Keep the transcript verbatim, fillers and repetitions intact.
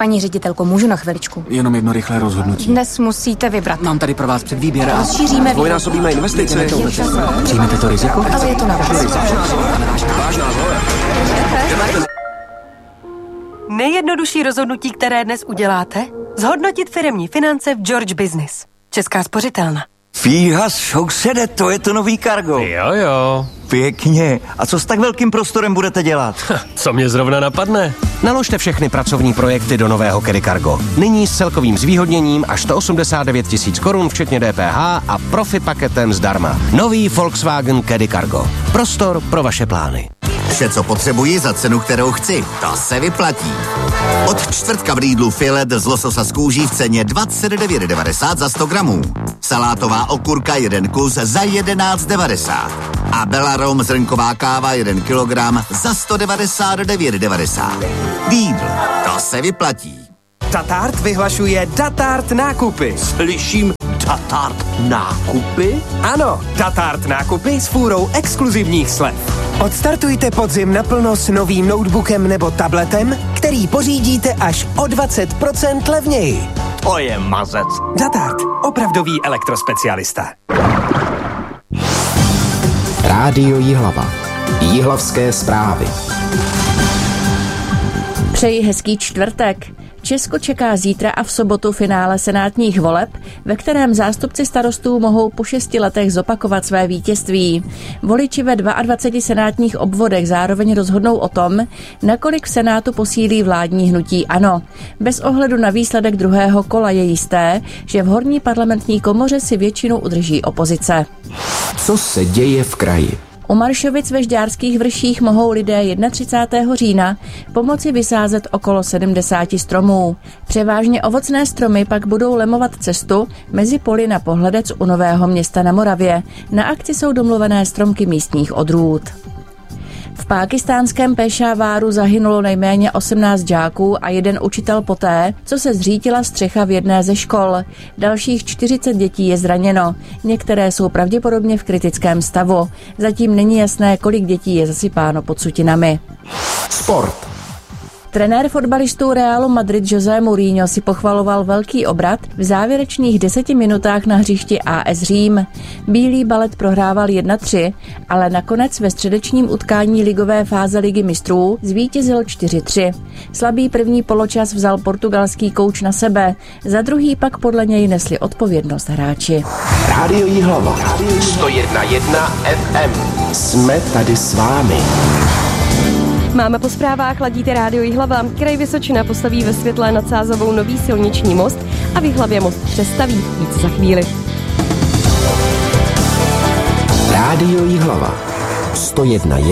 Paní ředitelko, můžu na chviličku? Jenom jedno rychlé rozhodnutí. Dnes musíte vybrat. Mám tady pro vás předvýběr a... Rozšíříme... Dvojnásobíme investice. Přijmete to riziko? Ale je to na vás. Nejjednodušší rozhodnutí, které dnes uděláte? Zhodnotit firemní finance v George Business. Česká spořitelna. Fíha, sousede, to je to nový Cargo. Jo, jo. Pěkně. A co s tak velkým prostorem budete dělat? Co mě zrovna napadne? Naložte všechny pracovní projekty do nového Caddy Cargo. Nyní s celkovým zvýhodněním až sto osmdesát devět tisíc korun, včetně D P H a profi paketem zdarma. Nový Volkswagen Caddy Cargo. Prostor pro vaše plány. Vše, co potřebuji za cenu, kterou chci. To se vyplatí. Od čtvrtka v Lidlu filet z lososa z kůží v ceně dvacet devět devadesát za sto gramů. Salátová okurka jeden kus za jedenáct devadesát. A Belarom zrnková káva jeden kilogram za sto devadesát devět devadesát. Lidl, to se vyplatí. Tatart vyhlašuje Datart nákupy. Slyším Datart nákupy? Ano, Datart nákupy s fůrou exkluzivních slev. Odstartujte podzim naplno s novým notebookem nebo tabletem, který pořídíte až o dvacet procent levněji. To je mazec. Datart, opravdový elektrospecialista. Rádio Jihlava. Jihlavské zprávy. Přeji hezký čtvrtek. Česko čeká zítra a v sobotu finále senátních voleb, ve kterém zástupci starostů mohou po šesti letech zopakovat své vítězství. Voliči ve dvaceti dvou senátních obvodech zároveň rozhodnou o tom, nakolik v Senátu posílí vládní hnutí ANO. Bez ohledu na výsledek druhého kola je jisté, že v horní parlamentní komoře si většinu udrží opozice. Co se děje v kraji? U Maršovic ve Žďárských vrších mohou lidé třicátého prvního října pomoci vysázet okolo sedmdesáti stromů. Převážně ovocné stromy pak budou lemovat cestu mezi poli na Pohledec u Nového Města na Moravě. Na akci jsou domluvené stromky místních odrůd. V pákistánském Pešáváru zahynulo nejméně osmnáct žáků a jeden učitel poté, co se zřítila střecha v jedné ze škol. Dalších čtyřicet dětí je zraněno. Některé jsou pravděpodobně v kritickém stavu. Zatím není jasné, kolik dětí je zasypáno pod sutinami. Sport. Trenér fotbalistů Realu Madrid José Mourinho si pochvaloval velký obrat v závěrečných deseti minutách na hřišti A S Řím. Bílý balet prohrával jedna tři, ale nakonec ve středečním utkání ligové fáze Ligy mistrů zvítězil čtyři tři. Slabý první poločas vzal portugalský kouč na sebe, za druhý pak podle něj nesli odpovědnost hráči. Rádio Jihlava. sto jedna jedna F M. Jsme tady s vámi. Máme po zprávách, ladíte Rádio Jihlava. Kraj Vysočina postaví ve Světlé nad Sázavou nový silniční most a v Jihlavě most přestaví. Víc za chvíli. Rádio Jihlava. sto jedna jedna